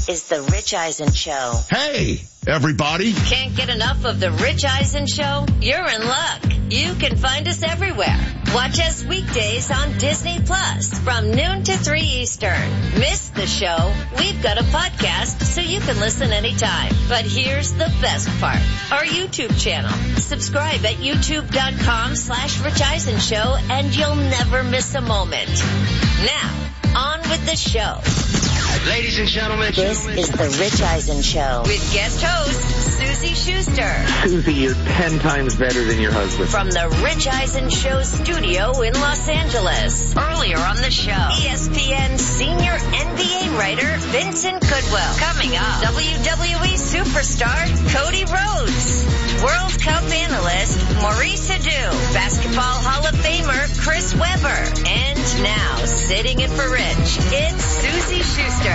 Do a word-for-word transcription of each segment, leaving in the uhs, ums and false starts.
is The Rich Eisen Show. Hey, everybody. Can't get enough of The Rich Eisen Show? You're in luck. You can find us everywhere. Watch us weekdays on Disney Plus from noon to three Eastern. Miss the show? We've got a podcast so you can listen anytime. But here's the best part. Our YouTube channel. Subscribe at youtube.com slash Rich Eisen Show and you'll never miss a moment. Now, on with the show. Ladies and gentlemen, this is The Rich Eisen Show with guest host Susie Schuster. Susie, you're ten times better than your husband. From the Rich Eisen Show studio in Los Angeles. Earlier on the show, E S P N senior N B A writer Vincent Goodwill. Coming up, W W E superstar Cody Rhodes. World Cup analyst Maurice Adu. Basketball Hall of Famer Chris Webber. And now, sitting in for Rich, it's Susie Schuster.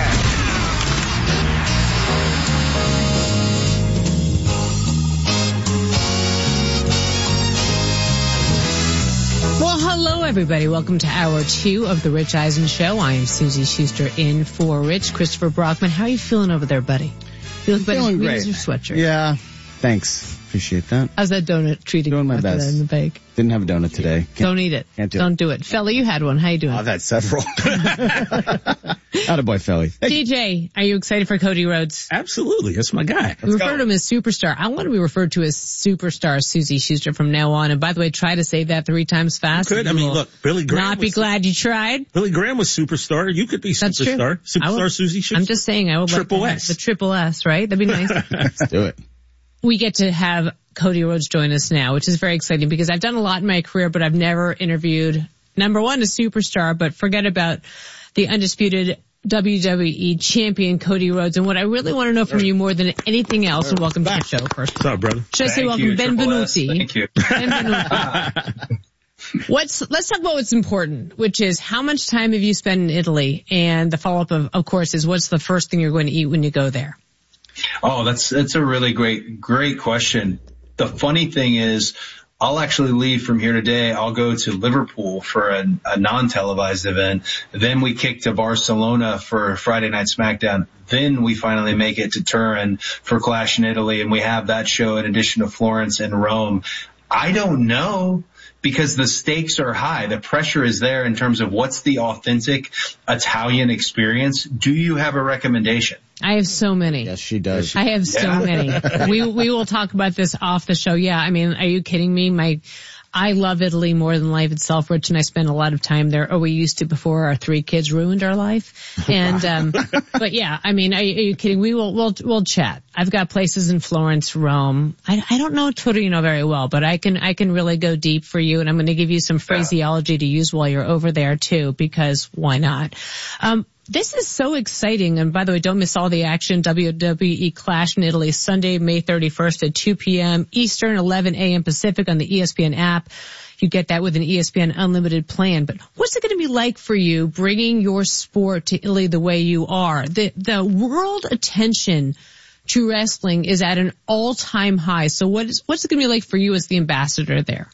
Well, hello, everybody. Welcome to hour two of The Rich Eisen Show. I am Susie Schuster in for Rich. Christopher Brockman, how are you feeling over there, buddy? You look better feeling great. Your sweatshirt. Yeah, thanks. Appreciate that. How's that donut treating you? Doing my best. In the bake? Didn't have a donut today. Can't, Don't eat it. Can't do Don't it. do it. Fella, you had one. How you doing? I've had several. Attaboy, Felly. Hey. D J, are you excited for Cody Rhodes? Absolutely. That's my guy. We refer to him as superstar. I want to be referred to as superstar Susie Schuster from now on. And by the way, try to say that three times fast. You could. I mean, look, Billy Graham. Not be was, glad you tried. Billy Graham was superstar. You could be That's superstar. True. Superstar will, Susie Schuster. I'm just saying I would triple like S. The triple S, right? That'd be nice. Let's do it. We get to have Cody Rhodes join us now, which is very exciting because I've done a lot in my career, but I've never interviewed, number one, a superstar, but forget about the undisputed W W E champion Cody Rhodes. And what I really want to know from you more than anything else, and welcome to the show first. What's up, brother? Should I say welcome? You, Benvenuti. Thank you. Benvenuti. What's, let's talk about what's important, which is how much time have you spent in Italy? And the follow-up, of, of course, is what's the first thing you're going to eat when you go there? Oh, that's, that's a really great, great question. The funny thing is, I'll actually leave from here today. I'll go to Liverpool for a, a non-televised event. Then we kick to Barcelona for Friday Night SmackDown. Then we finally make it to Turin for Clash in Italy, and we have that show in addition to Florence and Rome. I don't know, because the stakes are high. The pressure is there in terms of what's the authentic Italian experience. Do you have a recommendation? I have so many. Yes, she does. I have so Yeah. many. We we will talk about this off the show. Yeah, I mean, are you kidding me? My, I love Italy more than life itself, Rich, and I spend a lot of time there. Or we used to before our three kids ruined our life. And um but yeah, I mean, are you, are you kidding? We will we'll we'll chat. I've got places in Florence, Rome. I I don't know Torino very well, but I can I can really go deep for you, and I'm going to give you some phraseology to use while you're over there too, because why not? Um This is so exciting. And by the way, don't miss all the action. W W E Clash in Italy, Sunday, May thirty-first at two p.m. Eastern, eleven a.m. Pacific on the E S P N app. You get that with an E S P N Unlimited plan. But what's it going to be like for you bringing your sport to Italy the way you are? The, the world attention to wrestling is at an all-time high. So what is, what's it going to be like for you as the ambassador there?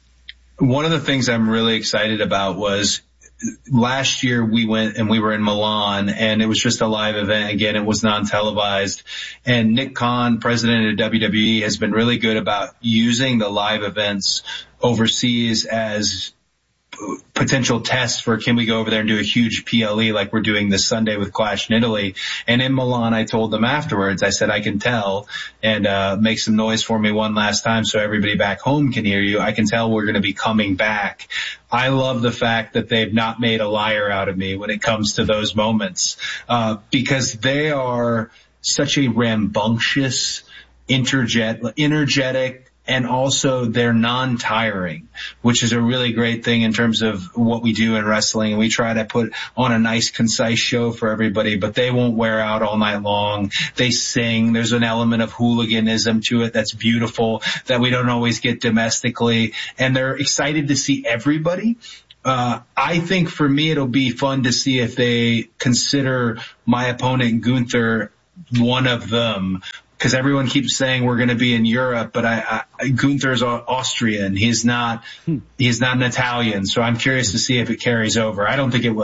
One of the things I'm really excited about was last year we went and we were in Milan, and it was just a live event. Again, it was non-televised. And Nick Khan, president of W W E, has been really good about using the live events overseas as potential tests for, can we go over there and do a huge P L E like we're doing this Sunday with Clash in Italy. And in Milan, I told them afterwards, I said, I can tell, and uh make some noise for me one last time so everybody back home can hear you. I can tell we're going to be coming back. I love the fact that they've not made a liar out of me when it comes to those moments, uh because they are such a rambunctious, interjet, energetic, and also they're non-tiring, which is a really great thing in terms of what we do in wrestling. And we try to put on a nice, concise show for everybody, but they won't wear out all night long. They sing. There's an element of hooliganism to it that's beautiful that we don't always get domestically. And they're excited to see everybody. Uh, I think for me, it'll be fun to see if they consider my opponent, Gunther, one of them. Because everyone keeps saying we're going to be in Europe, but I, I Gunther's Austrian. He's not, he's not an Italian. So I'm curious to see if it carries over. I don't think it will.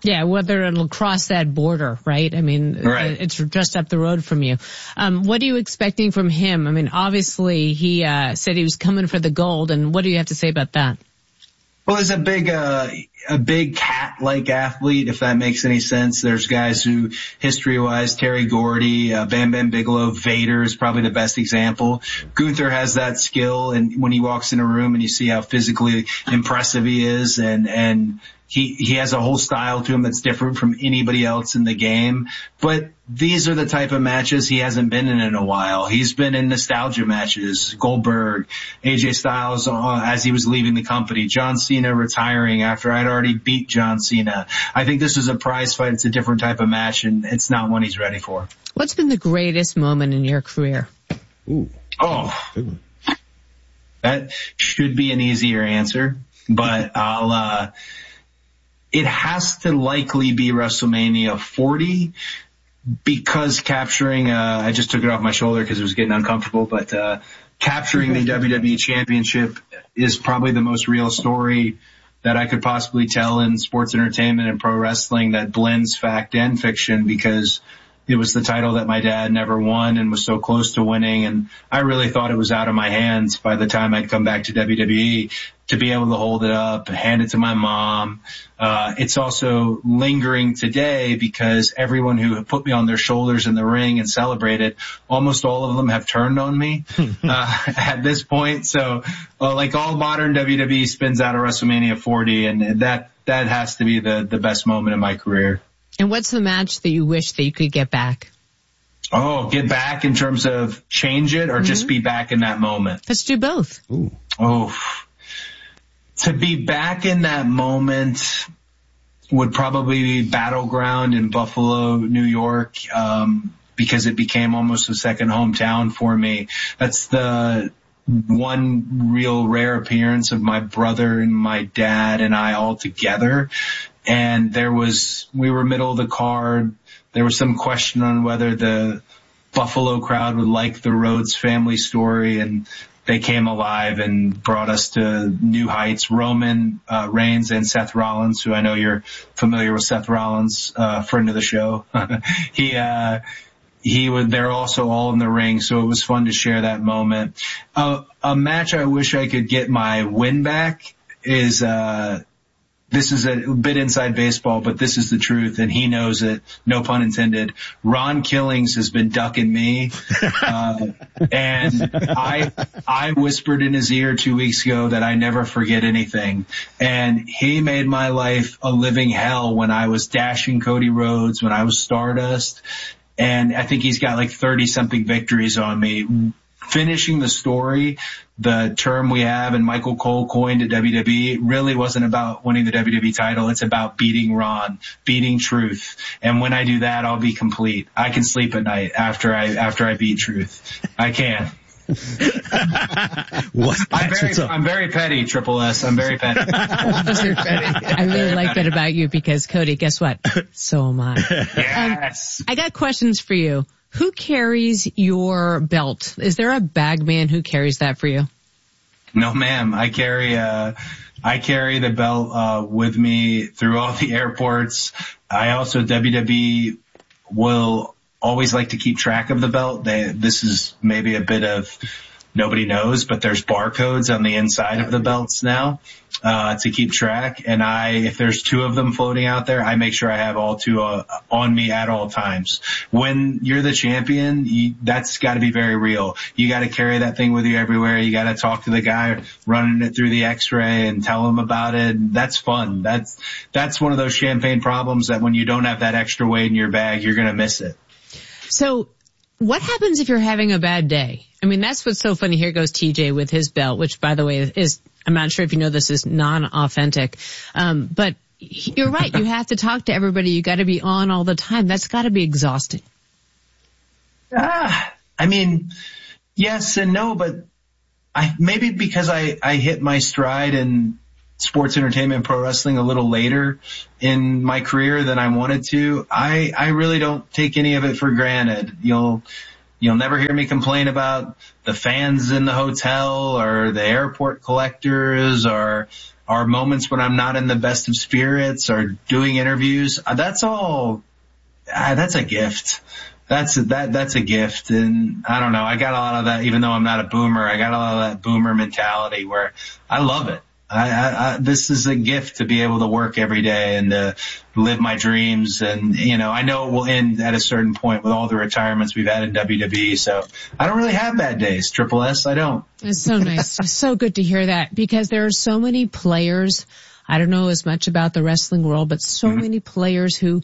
Yeah, whether it'll cross that border, right? I mean, Right. it's just up the road from you. Um, what are you expecting from him? I mean, obviously he uh, said he was coming for the gold, and what do you have to say about that? Well, he's a big, uh, a big cat-like athlete, if that makes any sense. There's guys who, history-wise, Terry Gordy, uh, Bam Bam Bigelow, Vader is probably the best example. Gunther has that skill, and when he walks in a room and you see how physically impressive he is, and, and he, he has a whole style to him that's different from anybody else in the game. But these are the type of matches he hasn't been in in a while. He's been in nostalgia matches, Goldberg, A J Styles uh, as he was leaving the company, John Cena retiring after I'd already beat John Cena. I think this is a prize fight. It's a different type of match, and it's not one he's ready for. What's been the greatest moment in your career? Ooh. Oh, that should be an easier answer, but I'll, uh, it has to likely be WrestleMania forty because capturing, uh, I just took it off my shoulder because it was getting uncomfortable, but, uh, capturing the W W E championship is probably the most real story that I could possibly tell in sports entertainment and pro wrestling that blends fact and fiction, because it was the title that my dad never won and was so close to winning. And I really thought it was out of my hands by the time I'd come back to W W E to be able to hold it up, hand it to my mom. Uh, it's also lingering today because everyone who put me on their shoulders in the ring and celebrated, almost all of them have turned on me, uh, at this point. So, uh, like all modern W W E spins out of WrestleMania forty, and that, that has to be the, the best moment in my career. And what's the match that you wish that you could get back? Oh, get back in terms of change it or mm-hmm. just be back in that moment? Let's do both. Ooh. Oh, to be back in that moment would probably be Battleground in Buffalo, New York, um, because it became almost a second hometown for me. That's the one real rare appearance of my brother and my dad and I all together. And there was, we were middle of the card. There was some question on whether the Buffalo crowd would like the Rhodes family story, and they came alive and brought us to new heights. Roman uh, Reigns and Seth Rollins, who I know you're familiar with Seth Rollins, uh, friend of the show. he, uh, he would, they're also all in the ring. So it was fun to share that moment. Uh, a match I wish I could get my win back is, uh, this is a bit inside baseball, but this is the truth, and he knows it. No pun intended. Ron Killings has been ducking me, uh, and I I whispered in his ear two weeks ago that I never forget anything, and he made my life a living hell when I was dashing Cody Rhodes, when I was Stardust, and I think he's got like thirty something victories on me. Finishing the story, the term we have and Michael Cole coined at W W E, really wasn't about winning the W W E title. It's about beating Ron, beating Truth. And when I do that, I'll be complete. I can sleep at night after I, after I beat Truth. I can. What? I'm very, I'm very petty, Triple S. I'm very petty. I really like that about you because, Cody, guess what? So am I. Yes. Um, I got questions for you. Who carries your belt? Is there a bag man who carries that for you? No, ma'am. I carry, uh, I carry the belt, uh, with me through all the airports. I also, W W E will always like to keep track of the belt. They, this is maybe a bit of nobody knows, but there's barcodes on the inside of the belts now, uh, to keep track. And I, if there's two of them floating out there, I make sure I have all two, uh, on me at all times. When you're the champion, you, that's gotta be very real. You gotta carry that thing with you everywhere. You gotta talk to the guy running it through the x-ray and tell him about it. That's fun. That's, that's one of those champagne problems that when you don't have that extra weight in your bag, you're gonna miss it. So, what happens if you're having a bad day? I mean, that's what's so funny. Here goes T J with his belt, which, by the way, is, I'm not sure if you know this, is non-authentic. Um, but you're right. You have to talk to everybody. You got to be on all the time. That's got to be exhausting. Ah, I mean, yes and no, but I, maybe because I, I hit my stride in sports entertainment and pro wrestling a little later in my career than I wanted to, I, I really don't take any of it for granted. You'll, you'll never hear me complain about the fans in the hotel or the airport collectors or, are moments when I'm not in the best of spirits or doing interviews. That's all, uh, that's a gift. That's a, that, that's a gift. And I don't know. I got a lot of that, even though I'm not a boomer, I got a lot of that boomer mentality where I love it. I, I, I, this is a gift to be able to work every day and to live my dreams. And, you know, I know it will end at a certain point with all the retirements we've had in W W E. So I don't really have bad days, Triple S. I don't. It's so nice. It's so good to hear that, because there are so many players. I don't know as much about the wrestling world, but so mm-hmm. many players who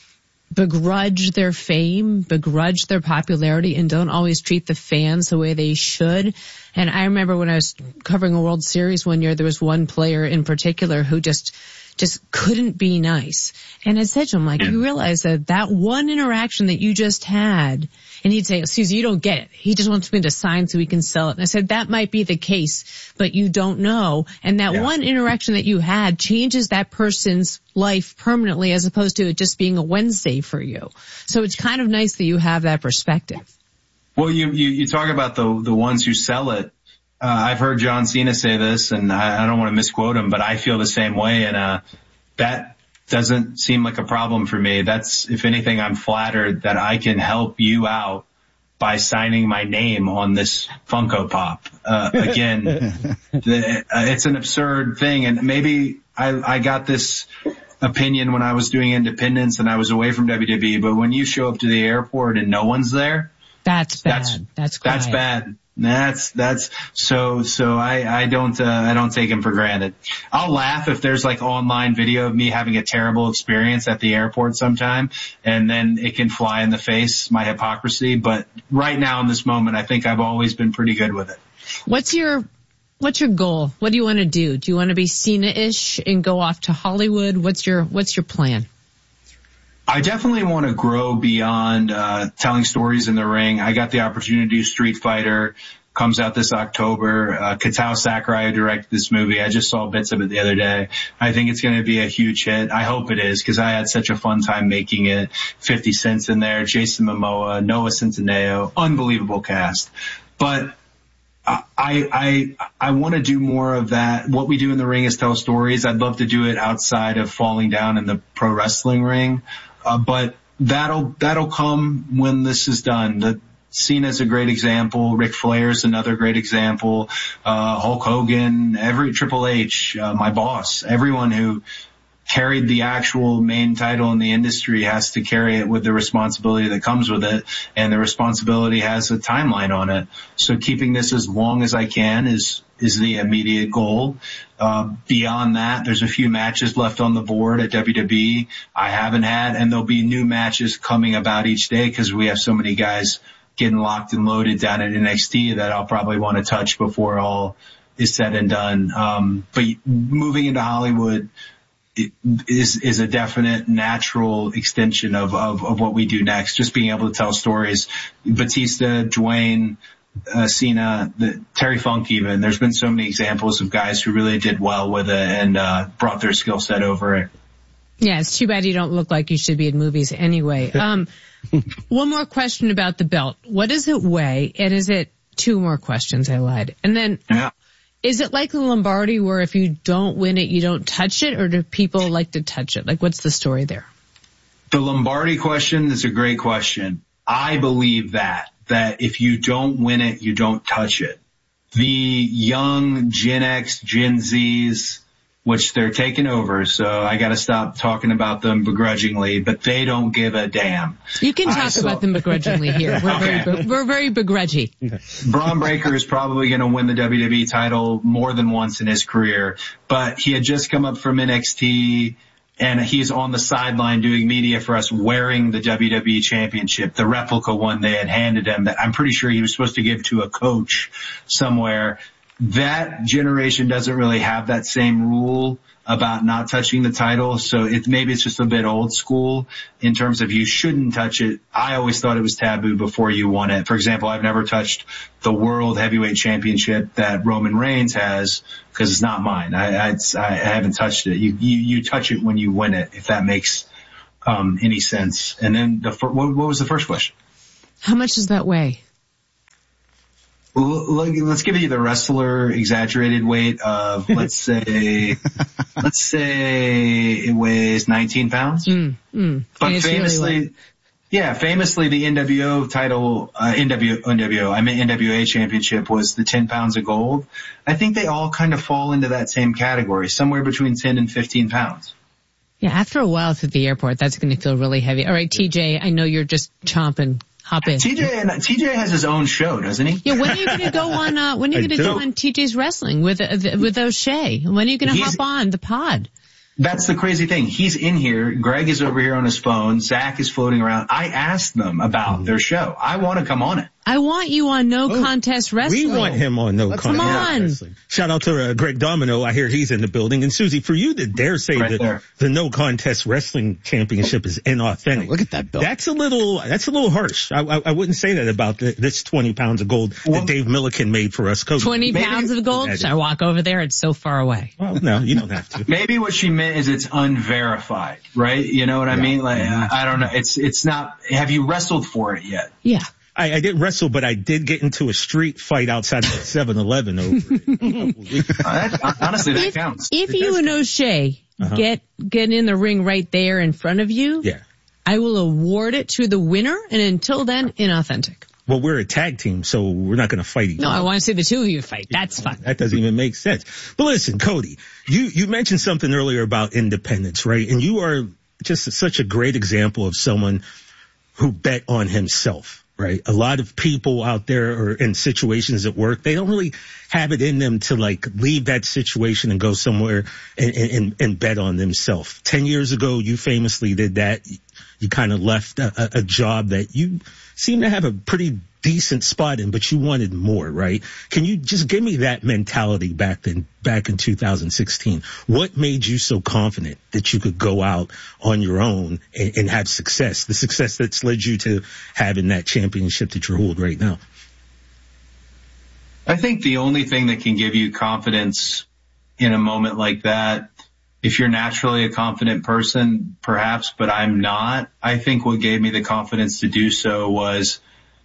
begrudge their fame, begrudge their popularity, and don't always treat the fans the way they should. And I remember when I was covering a World Series one year, there was one player in particular who just just couldn't be nice. And I said to him, like, you realize that that one interaction that you just had, and he'd say, Susie, you don't get it. He just wants me to sign so we can sell it. And I said, that might be the case, but you don't know. And that yeah. one interaction that you had changes that person's life permanently, as opposed to it just being a Wednesday for you. So it's kind of nice that you have that perspective. Well, you, you, you talk about the, the ones who sell it. Uh, I've heard John Cena say this, and I, I don't want to misquote him, but I feel the same way. And, uh, that doesn't seem like a problem for me. That's, if anything, I'm flattered that I can help you out by signing my name on this Funko Pop. Uh, again, the, uh, it's an absurd thing. And maybe I, I got this opinion when I was doing Independence and I was away from W W E, but when you show up to the airport and no one's there, that's bad. That's, that's, that's bad. That's, that's, so, so I, I don't, uh, I don't take him for granted. I'll laugh if there's like online video of me having a terrible experience at the airport sometime, and then it can fly in the face, my hypocrisy. But right now in this moment, I think I've always been pretty good with it. What's your, what's your goal? What do you want to do? Do you want to be Cena-ish and go off to Hollywood? What's your, what's your plan? I definitely want to grow beyond uh telling stories in the ring. I got the opportunity to do Street Fighter, comes out this October. Uh Katao Sakurai directed this movie. I just saw bits of it the other day. I think it's going to be a huge hit. I hope it is, because I had such a fun time making it. fifty Cent's in there, Jason Momoa, Noah Centineo, unbelievable cast. But I, I, I want to do more of that. What we do in the ring is tell stories. I'd love to do it outside of falling down in the pro wrestling ring. Uh, but that'll, that'll come when this is done. The, Cena's a great example. Ric Flair's another great example. Uh, Hulk Hogan, every Triple H, uh, my boss, everyone who carried the actual main title in the industry has to carry it with the responsibility that comes with it. And the responsibility has a timeline on it. So keeping this as long as I can is, is the immediate goal. Uh, beyond that, there's a few matches left on the board at W W E I haven't had, and there'll be new matches coming about each day because we have so many guys getting locked and loaded down at N X T that I'll probably want to touch before all is said and done. Um, but moving into Hollywood, it is, is a definite natural extension of, of, of what we do next. Just being able to tell stories. Batista, Dwayne, uh, Cena, the, Terry Funk even. There's been so many examples of guys who really did well with it and, uh, brought their skill set over it. Yeah, it's too bad you don't look like you should be in movies anyway. Um, one more question about the belt. What does it weigh? And is it, two more questions, I lied. And then, yeah. Is it like the Lombardi where if you don't win it, you don't touch it, or do people like to touch it? Like, what's the story there? The Lombardi question is a great question. I believe that, that if you don't win it, you don't touch it. The young Gen X, Gen Zs, which they're taking over, so I gotta stop talking about them begrudgingly, but they don't give a damn. You can talk saw, about them begrudgingly here. We're okay. very, we're very begrudgy. Braun Breaker is probably gonna win the W W E title more than once in his career, but he had just come up from N X T, and he's on the sideline doing media for us wearing the W W E championship, the replica one they had handed him that I'm pretty sure he was supposed to give to a coach somewhere. That generation doesn't really have that same rule about not touching the title. So it, maybe it's just a bit old school in terms of you shouldn't touch it. I always thought it was taboo before you won it. For example, I've never touched the World Heavyweight Championship that Roman Reigns has because it's not mine. I, I, I haven't touched it. You, you, you touch it when you win it, if that makes um, any sense. And then the what, what was the first question? How much does that weigh? Let's give you the wrestler exaggerated weight of, let's say, let's say it weighs nineteen pounds. Mm, mm. But famously, really yeah, famously the N W O title, uh, N W O, N W O, I mean N W A championship was the ten pounds of gold. I think they all kind of fall into that same category, somewhere between ten and fifteen pounds. Yeah, after a while through the airport, that's going to feel really heavy. All right, T J, I know you're just chomping. Hop in. T J and T J has his own show, doesn't he? Yeah. When are you going to go on? Uh, when are you going to go on T J's Wrestling with uh, with O'Shea? When are you going to hop on the pod? That's the crazy thing. He's in here. Greg is over here on his phone. Zach is floating around. I asked them about mm-hmm. their show. I want to come on it. I want you on No oh, Contest Wrestling. We want him on No Let's Contest on. Wrestling. Shout out to uh, Greg Domino. I hear he's in the building. And Susie, for you to dare say right that there. the No Contest Wrestling Championship is inauthentic. Oh, look at that belt. That's a little, that's a little harsh. I, I, I wouldn't say that about the, this twenty pounds of gold well, that Dave Milliken made for us. Cody. twenty Maybe, pounds of gold? Should I walk over there? It's so far away. Well, no, you don't have to. Maybe what she meant is it's unverified, right? You know what I yeah. mean? Like, mm-hmm. I don't know. It's, it's not, have you wrestled for it yet? Yeah. I, I didn't wrestle, but I did get into a street fight outside of seven eleven over it. uh, that, honestly, that if, counts. If it you and O'Shea uh-huh. get get in the ring right there in front of you, yeah. I will award it to the winner, and until then, inauthentic. Well, we're a tag team, so we're not going to fight each other. No, I want to see the two of you fight. That's fun. That doesn't even make sense. But listen, Cody, you, you mentioned something earlier about independence, right? And you are just such a great example of someone who bet on himself. Right. A lot of people out there are in situations at work. They don't really have it in them to like leave that situation and go somewhere and, and, and bet on themselves. Ten years ago, you famously did that. You kind of left a, a job that you seem to have a pretty decent spot in, but you wanted more, right? Can you just give me that mentality back then, back in two thousand sixteen? What made you so confident that you could go out on your own and, and have success, the success that's led you to having that championship that you hold right now? I think the only thing that can give you confidence in a moment like that, if you're naturally a confident person, perhaps, but I'm not, I think what gave me the confidence to do so was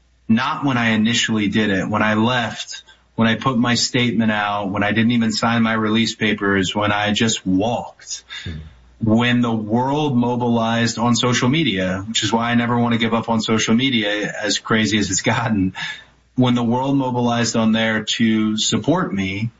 not when I initially did it. When I left, when I put my statement out, when I didn't even sign my release papers, when I just walked, mm-hmm. when the world mobilized on social media, which is why I never want to give up on social media, as crazy as it's gotten, when the world mobilized on there to support me,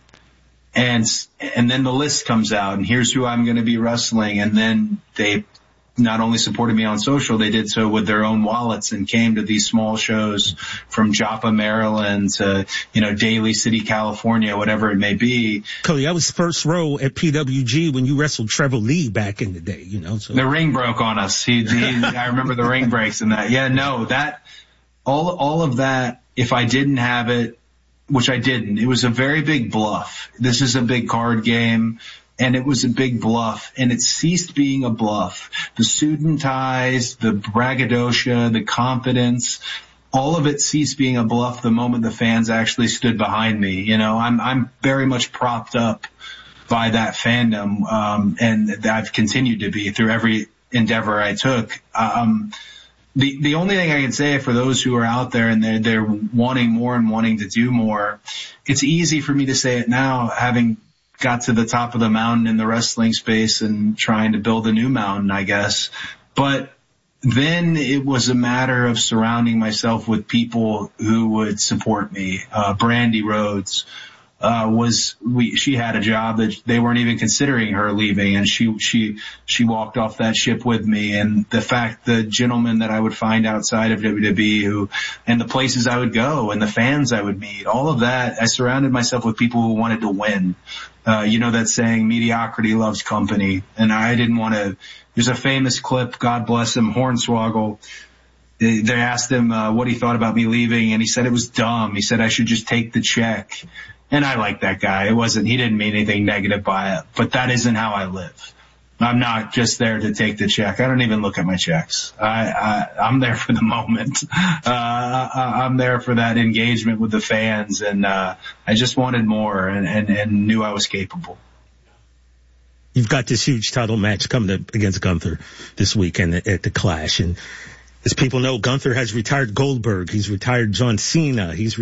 and and then the list comes out, and here's who I'm going to be wrestling, and then they not only supported me on social, they did so with their own wallets and came to these small shows from Joppa, Maryland to, you know, Daly City, California, whatever it may be. Cody, I was first row at P W G when you wrestled Trevor Lee back in the day, you know. So. The ring broke on us. He, he, I remember the ring breaks and that. Yeah, no, that, all, all of that, if I didn't have it, which I didn't, it was a very big bluff. This is a big card game. And it was a big bluff, and it ceased being a bluff. The suit and ties, the braggadocio, the confidence, all of it ceased being a bluff the moment the fans actually stood behind me. You know, I'm, I'm very much propped up by that fandom, um, and I've continued to be through every endeavor I took. Um, the, the only thing I can say for those who are out there and they're, they're wanting more and wanting to do more, it's easy for me to say it now, having got to the top of the mountain in the wrestling space and trying to build a new mountain, I guess. But then it was a matter of surrounding myself with people who would support me. Uh, Brandy Rhodes, uh, was, we, she had a job that they weren't even considering her leaving, and she, she, she walked off that ship with me. And the fact, the gentlemen that I would find outside of W W E who, and the places I would go and the fans I would meet, all of that, I surrounded myself with people who wanted to win. Uh, you know that saying, mediocrity loves company. And I didn't want to, there's a famous clip, God bless him, Hornswoggle. They, they asked him, uh, what he thought about me leaving, and he said it was dumb. He said I should just take the check. And I like that guy. It wasn't, he didn't mean anything negative by it, but that isn't how I live. I'm not just there to take the check. I don't even look at my checks. I, I I'm there for the moment. Uh, I, I'm there for that engagement with the fans, and uh, I just wanted more and, and, and knew I was capable. You've got this huge title match coming up against Gunther this weekend at, at the Clash, and as people know, Gunther has retired Goldberg. He's retired John Cena. He's